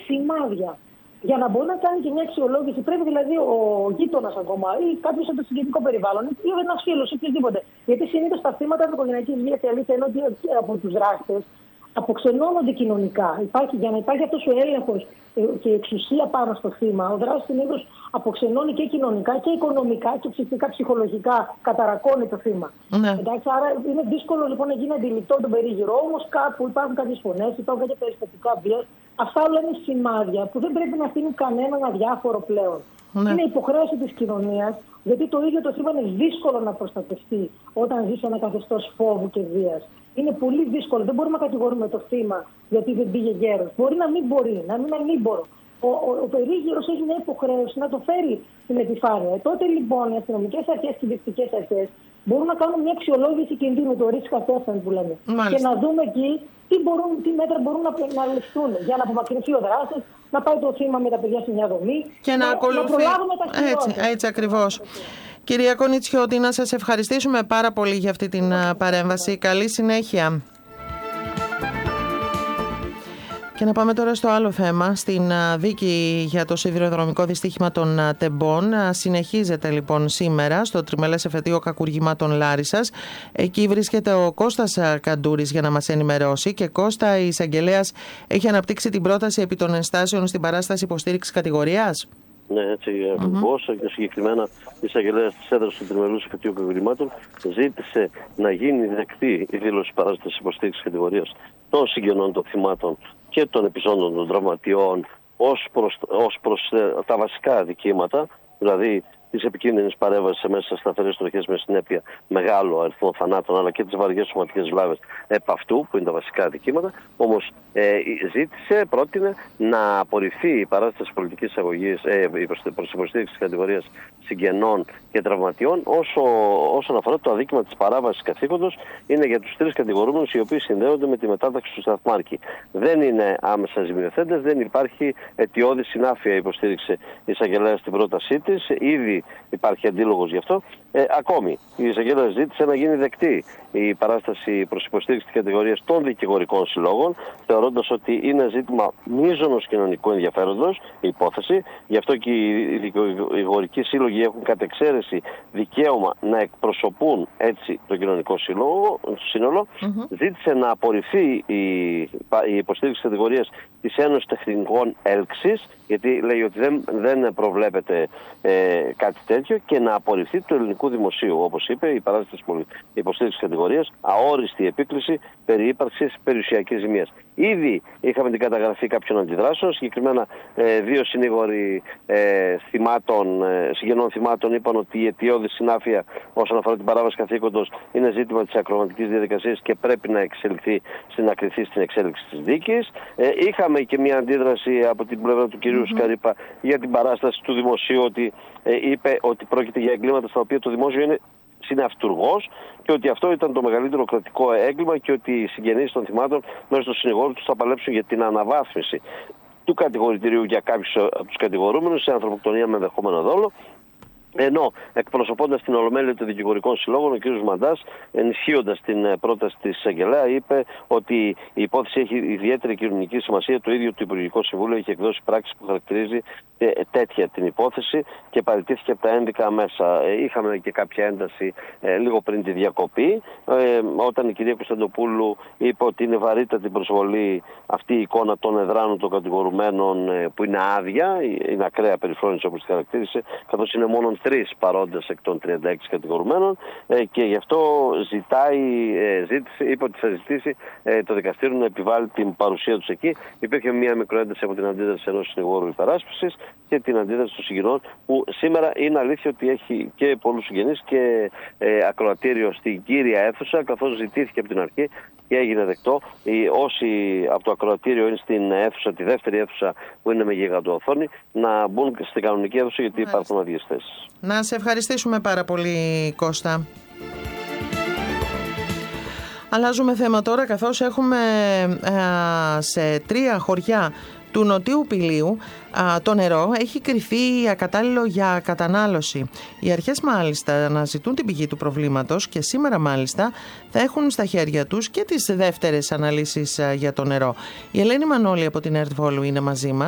σημάδια. Για να μπορεί να κάνει και μια αξιολόγηση, πρέπει δηλαδή ο γείτονας ακόμα ή κάποιος από το συγγενικό περιβάλλον ή ένας φίλος ή οποιοδήποτε. Γιατί συνήθως τα θύματα οικογενειακής βίας, η αλήθεια είναι ότι από τους δράστες αποξενώνονται κοινωνικά. Για να υπάρχει αυτός ο έλεγχος και η εξουσία πάνω στο θύμα, ο δράστης συνήθως αποξενώνει και κοινωνικά και οικονομικά και φυσικά ψυχολογικά καταρακώνει το θύμα. Ναι. Εντάξει, άρα είναι δύσκολο λοιπόν να γίνει αντιληπτό τον περίγυρο. Όμως κάπου υπάρχουν κάποιες φωνές, υπάρχουν κάποια περιστατικά βίας. Αυτά όλα είναι σημάδια που δεν πρέπει να αφήνουν κανέναν αδιάφορο πλέον. Ναι. Είναι υποχρέωση της κοινωνίας, γιατί το ίδιο το θύμα είναι δύσκολο να προστατευτεί όταν ζει σε ένα καθεστώς φόβου και βίας. Είναι πολύ δύσκολο. Δεν μπορούμε να κατηγορούμε το θύμα γιατί δεν πήγε γέρος. Μπορεί να μην μπορεί, να μην είναι ανήμπορο. Ο περίγυρος έχει μια υποχρέωση να το φέρει στην επιφάνεια. Τότε λοιπόν οι αστυνομικές αρχές και οι διοικητικές αρχές μπορούν να κάνουν μια αξιολόγηση κινδύνου, το risk assessment που λέμε. Μάλιστα. Και να δούμε εκεί τι μέτρα μπορούν να ληφθούν για να απομακρυνθεί ο δράστης, να πάει το θύμα με τα παιδιά σε μια δομή και να προλάβουμε τα χειρότερα. Έτσι ακριβώς. Κυρία Κονιτσιώτη, να σας ευχαριστήσουμε πάρα πολύ για αυτή την παρέμβαση. Καλή συνέχεια. Και να πάμε τώρα στο άλλο θέμα. Στην δίκη για το σιδηροδρομικό δυστύχημα των Τεμπών συνεχίζεται λοιπόν σήμερα στο τριμελές εφετείο κακουργημάτων Λάρισσας. Εκεί βρίσκεται ο Κώστας Καντούρης για να μας ενημερώσει. Και Κώστα, η εισαγγελέας έχει αναπτύξει την πρόταση επί των ενστάσεων στην παράσταση υποστήριξης κατηγορίας. Ναι, έτσι ακριβώς. Και συγκεκριμένα η εισαγγελέας της έδρας του τριμελούς εφετείου κακουργημάτων ζήτησε να γίνει δεκτή η δήλωση παράστασης υποστήριξης κατηγορίας των συγγενών των θυμάτων και των επιζώντων των τραυματιών ως προς τα βασικά αδικήματα, δηλαδή της επικίνδυνης παρέμβασης μέσα σε σταθερές τροχές με συνέπεια μεγάλο αριθμό θανάτων, αλλά και τις βαριές σωματικές βλάβες επ' αυτού, που είναι τα βασικά αδικήματα. Όμως πρότεινε να απορριφθεί η παράσταση πολιτικής αγωγής προς υποστήριξη της κατηγορίας συγγενών και τραυματιών όσον αφορά το αδίκημα της παράβασης καθήκοντος. Είναι για τους τρεις κατηγορούμενους οι οποίοι συνδέονται με τη μετάταξη του σταθμάρχη. Δεν είναι άμεσα ζημιοθέτες, δεν υπάρχει αιτιώδη συνάφεια, υποστήριξε η εισαγγελέα στην πρότασή της. Ήδη υπάρχει αντίλογος γι' αυτό. Ακόμη, η εισαγγελέα ζήτησε να γίνει δεκτή η παράσταση προς υποστήριξη της κατηγορίας των δικηγορικών συλλόγων, θεωρώντας ότι είναι ζήτημα μείζωνος κοινωνικού ενδιαφέροντος η υπόθεση. Γι' αυτό και οι δικηγορικοί σύλλογοι έχουν κατ' εξαίρεση δικαίωμα να εκπροσωπούν έτσι το κοινωνικό σύνολο. Ζήτησε να απορριφθεί η υποστήριξη της κατηγορίας της Ένωσης Τεχνικών Έλξης, γιατί λέει ότι δεν προβλέπεται κάτι τέτοιο, και να απορριφθεί του ελληνικού δημοσίου. Όπως είπε, η παράσταση υποστήριξης κατηγορίας αόριστη επίκληση περί ύπαρξης περιουσιακής ζημίας. Ήδη είχαμε την καταγραφή κάποιων αντιδράσεων. Συγκεκριμένα, δύο συνήγοροι συγγενών θυμάτων είπαν ότι η αιτιώδη συνάφεια όσον αφορά την παράβαση καθήκοντος είναι ζήτημα της ακροματικής διαδικασίας και πρέπει να κριθεί στην εξέλιξη της δίκης. Είχαμε και μια αντίδραση από την πλευρά του κυρίου Σκαρίπα για την παράσταση του δημοσίου, ότι είπε ότι πρόκειται για εγκλήματα στα οποία το δημόσιο είναι συναυτουργός και ότι αυτό ήταν το μεγαλύτερο κρατικό έγκλημα και ότι οι συγγενείς των θυμάτων μέσω των συνηγόρων τους θα παλέψουν για την αναβάθμιση του κατηγορητηρίου για κάποιους από τους κατηγορούμενους σε ανθρωποκτονία με ενδεχόμενο δόλο. Ενώ εκπροσωπώντας την Ολομέλεια των Δικηγορικών Συλλόγων, ο κ. Μαντάς, ενισχύοντας την πρόταση της εισαγγελέα, είπε ότι η υπόθεση έχει ιδιαίτερη κοινωνική σημασία. Το ίδιο το Υπουργικό Συμβούλιο έχει εκδώσει πράξη που χαρακτηρίζει τέτοια την υπόθεση και παραιτήθηκε από τα ένδικα μέσα. Είχαμε και κάποια ένταση λίγο πριν τη διακοπή, όταν η κυρία Κωνσταντοπούλου είπε ότι είναι βαρύτατη προσβολή αυτή η εικόνα των εδράνων των κατηγορουμένων που είναι άδεια, είναι ακραία περιφρόνηση όπως τη χαρακτήρισε, καθώς είναι μόνο 3 παρόντες εκ των 36 κατηγορουμένων, και γι' αυτό είπε ότι θα ζητήσει το δικαστήριο να επιβάλλει την παρουσία τους εκεί. Υπήρχε μια μικροένταση από την αντίδραση ενός συνηγόρου υπεράσπισης και την αντίδραση των συγγενών, που σήμερα είναι αλήθεια ότι έχει και πολλούς συγγενείς και ακροατήριο στην κύρια αίθουσα, καθώς ζητήθηκε από την αρχή και έγινε δεκτό όσοι από το ακροατήριο είναι στην αίθουσα, τη δεύτερη αίθουσα που είναι με γιγαντοοθόνη, να μπουν στην κανονική αίθουσα, γιατί υπάρχουν άδειες θέσεις. Να σε ευχαριστήσουμε πάρα πολύ, Κώστα. Αλλάζουμε θέμα τώρα, καθώς έχουμε σε 3 χωριά του Νοτιού Πηλίου το νερό έχει κριθεί ακατάλληλο για κατανάλωση. Οι αρχές μάλιστα αναζητούν την πηγή του προβλήματος και σήμερα μάλιστα θα έχουν στα χέρια τους και τις δεύτερες αναλύσεις για το νερό. Η Ελένη Μανώλη από την ΕΡΤ Βόλου είναι μαζί μας.